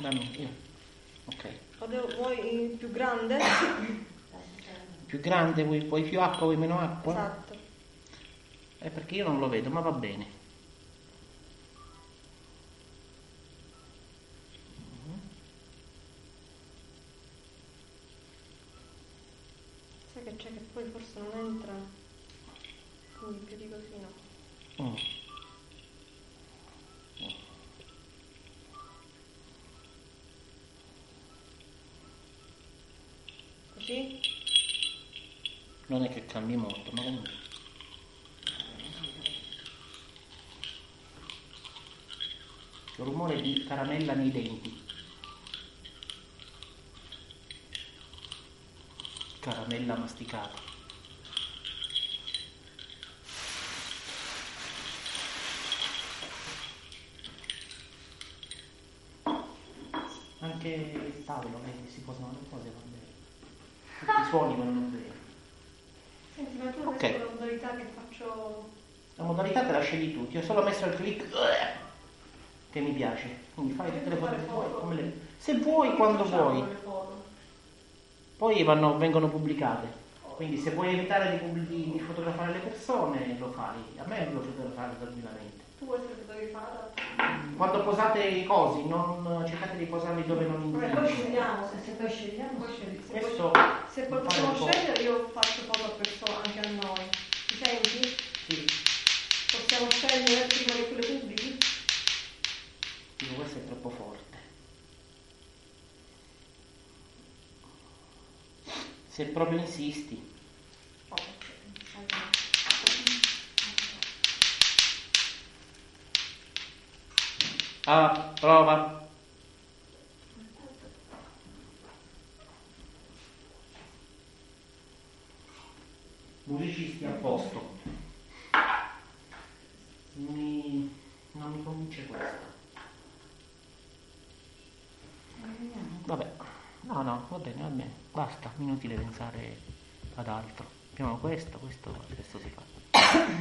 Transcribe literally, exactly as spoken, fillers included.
Dammi, io. Ok. O devo, vuoi il più grande? Più grande, vuoi, vuoi più acqua, vuoi meno acqua? Esatto. È perché io non lo vedo, ma va bene. Sai che c'è che poi forse non entra, quindi più di così no. Mm. Così? Non è che cambi molto, ma comunque. Il rumore di caramella nei denti. Caramella masticata. Anche il tavolo, vedi, si posano le cose, va bene. Tutti i suoni vanno bene. Senti, ma tu Ok. questa è la modalità che faccio... La modalità te la scegli tu, ti ho solo messo il click che mi piace. Quindi fai tutte le foto che vuoi, come le... se vuoi, quando vuoi. Poi vanno, vengono pubblicate. Quindi se vuoi evitare di, pubblic- di, di fotografare le persone, lo fai. A me lo fotografare tranquillamente. Tu vuoi essere fotografata? Quando posate i cosi, non cercate di posarli dove non Poi indica. scegliamo, se, se poi scegliamo, poi scegliamo. Se Questo poi, se poi fare possiamo un po'. scegliere, io faccio foto a persona, anche a noi. Ti senti? Sì, Possiamo scegliere prima che tu le pubblichi? dico, questo è troppo forte. Se proprio insisti. Oh, ok. Ah, prova. Musicisti a posto. Mi... non mi convince questo. Vabbè, no, no, va bene, va bene. Basta, inutile pensare ad altro. Abbiamo questo, questo, questo si fa.